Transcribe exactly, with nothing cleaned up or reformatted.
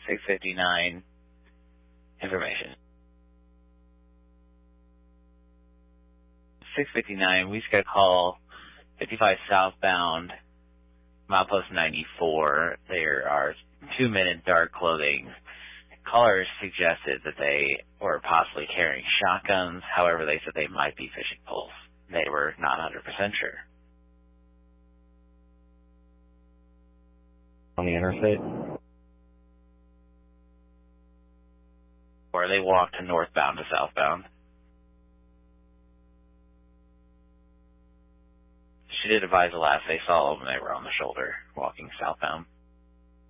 six fifty-nine information. six fifty-nine, we just got a call, fifty-five southbound, milepost ninety-four. There are two men in dark clothing. Callers suggested that they were possibly carrying shotguns. However, they said they might be fishing poles. They were not one hundred percent sure. On the interstate? Or they walked to northbound to southbound. She did advise the last they saw them, they were on the shoulder, walking southbound.